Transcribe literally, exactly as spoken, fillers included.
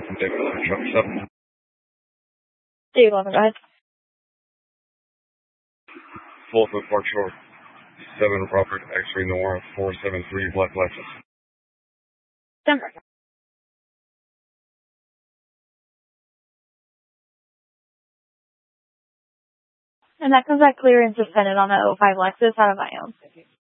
Truck seven. Dave, go ahead. Full foot Park Shore. seven Robert X-ray Noir four seven three Black Lexus. Denver. And that comes back clear and suspended on the oh five Lexus out of my own.